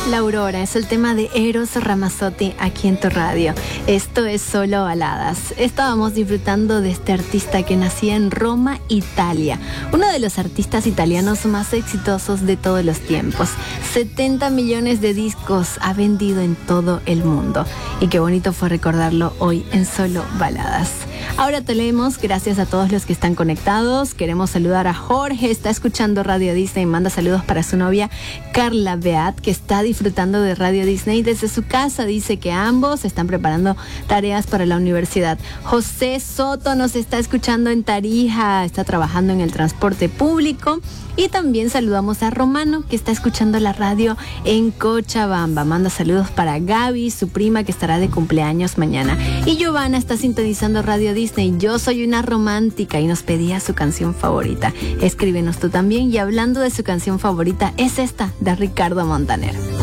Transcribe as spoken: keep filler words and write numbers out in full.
La Aurora es el tema de Eros Ramazzotti aquí en tu radio. Esto es Solo Baladas. Estábamos disfrutando de este artista que nacía en Roma, Italia. Uno de los artistas italianos más exitosos de todos los tiempos. setenta millones de discos ha vendido en todo el mundo. Y qué bonito fue recordarlo hoy en Solo Baladas. Ahora te leemos, gracias a todos los que están conectados. Queremos saludar a Jorge, está escuchando Radio Disney, manda saludos para su novia Carla Beat, que está disfrutando de Radio Disney desde su casa. Dice que ambos están preparando tareas para la universidad. José Soto nos está escuchando en Tarija, está trabajando en el transporte público. Y también saludamos a Romano, que está escuchando la radio en Cochabamba. Manda saludos para Gaby, su prima, que estará de cumpleaños mañana. Y Giovanna está sintonizando Radio Disney. Yo soy una romántica, y nos pedía su canción favorita. Escríbenos tú también. Y hablando de su canción favorita, es esta, de Ricardo Montaner.